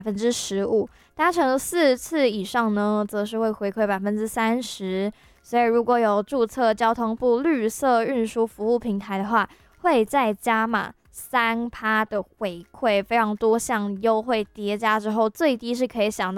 15%，搭乘4次以上呢，则是会回馈30%。所以如果有注册交通部绿色运输服务平台的话，会再加码3%的回馈，非常多项优惠叠加之后，最低是可以享